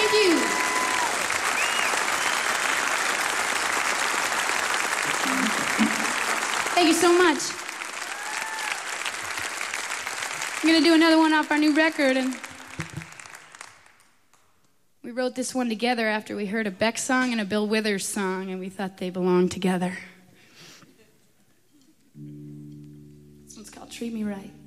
Thank you. Thank you so much. I'm going to do another one off our new record, and we wrote this one together after we heard a Beck song and a Bill Withers song, and we thought they belonged together. This one's called Treat Me Right.